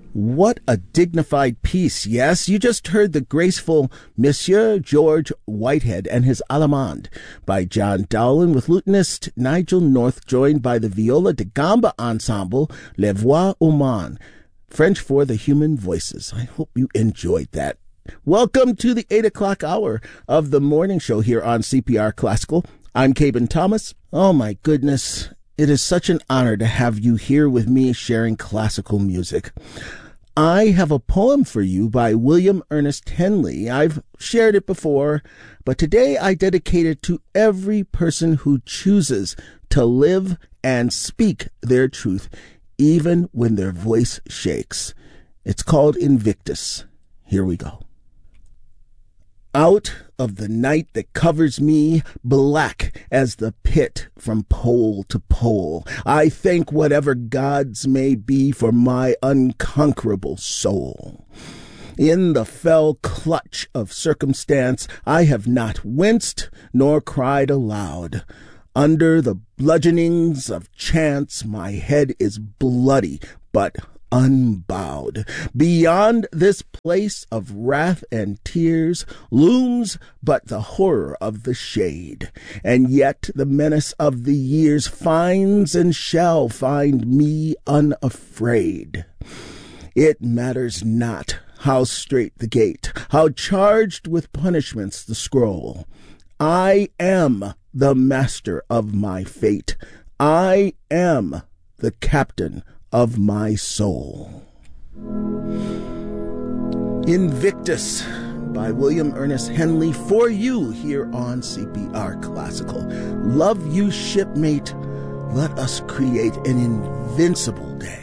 What a dignified piece. Yes, you just heard the graceful Monsieur George Whitehead and his Allemande by John Dowland with lutenist Nigel North, joined by the viola da gamba ensemble Les Voix Humaines, French for the human voices. I hope you enjoyed that. Welcome to the 8 o'clock hour of the morning show here on CPR Classical. I'm Cabin Thomas. Oh my goodness, it is such an honor to have you here with me sharing classical music. I have a poem for you by William Ernest Henley. I've shared it before, but today I dedicate it to every person who chooses to live and speak their truth, even when their voice shakes. It's called Invictus. Here we go. Out of the night that covers me, black as the pit from pole to pole, I thank whatever gods may be for my unconquerable soul. In the fell clutch of circumstance, I have not winced nor cried aloud. Under the bludgeonings of chance, my head is bloody, but unbowed. Beyond this place of wrath and tears looms but the horror of the shade, and yet the menace of the years finds and shall find me unafraid. It matters not how strait the gate, how charged with punishments the scroll. I am the master of my fate. I am the captain of my soul. Invictus by William Ernest Henley for you here on CPR Classical. Love you, shipmate. Let us create an invincible day.